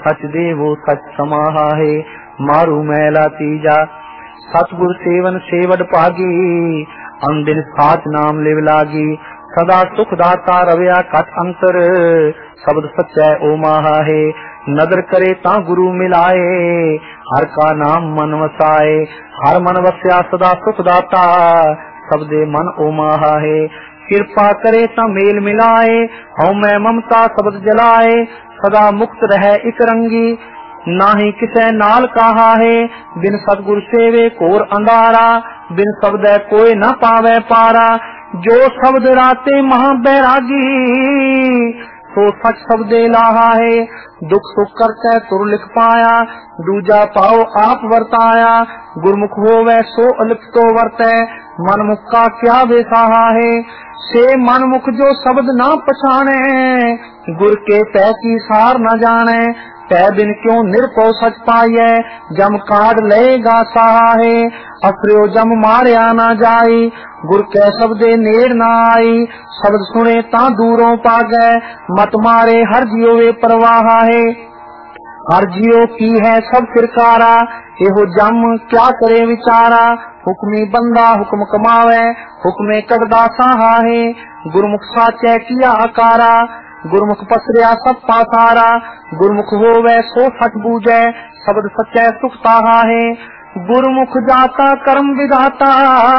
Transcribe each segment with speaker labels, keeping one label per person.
Speaker 1: सच देवो सच समाहा है, मारू मैला तीजा। सतगुर सेवन सेवड भागी, अंदिन साच नाम लिव लागी। सदा सुख दाता रविया कट अंतर, शब्द सच्चै ओ माहा है। नदर करे ता गुरु मिलाए, हर का नाम मन वसाए। हर मन वस्या सदा सुख दाता, सबदे मन ओ माहा है। कृपा करे ता मेल मिलाए, हऊँ मैं ममता शब्द जलाए। सदा मुक्त रहे इक रंगी, नाहि किसे नाल कहा है। बिन सतगुर सेवे कोर अंधारा, बिन शब्द कोई न पावे पारा। जो शब्द राते महा बैरागी, तो सच शब्दे लाहा है। दुख सुख करते तुर लिख पाया, दूजा पाओ आप वर्ताया। गुरमुख होवे सो अलिप तो वर्तै, मनमुख का क्या बेसाहा है। से मनमुख जो शब्द ना पछाने, गुर के तय की सार न जाने। तय बिन क्यों निरपो सच पाइए, जम काट लेगा साहा है। अफ्रियो जम मारिया ना जाई, गुर के शब्दे नेड़ ना आई। शब्द सुने ता दूरों पागै, मत मारे हर जियो वे परवाहा है। हर जियो की है सब फिरकारा, एहो जम क्या करे विचारा। हुक्मी बंदा हुक्म कमावे, हुक्मे कटदा साहा है। गुरमुख साचे किया आकारा, गुरमुख पसरिया सब पासारा। गुरमुख होवे सो सच बूझे, शब्द सच्चे सुख ताहा है। गुरमुख जाता कर्म विधाता,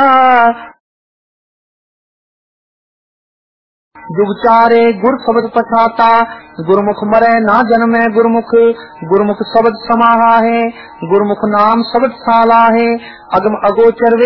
Speaker 1: जुग चारे गुर शब्द पछाता। गुरमुख मरे ना जन्मे गुरमुख, गुरमुख शब्द समाहा है। गुरमुख नाम शब्द साला है, अगम अगोचर